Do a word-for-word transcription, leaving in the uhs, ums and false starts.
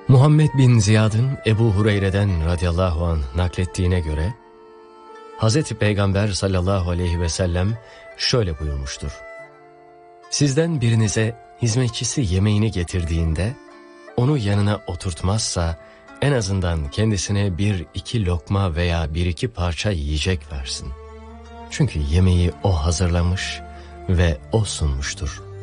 Muhammed bin Ziyad'ın Ebu Hureyre'den radıyallahu anh naklettiğine göre, Hazreti Peygamber sallallahu aleyhi ve sellem şöyle buyurmuştur. Sizden birinize hizmetçisi yemeğini getirdiğinde, onu yanına oturtmazsa, en azından kendisine bir iki lokma veya bir iki parça yiyecek versin. Çünkü yemeği o hazırlamış ve o sunmuştur.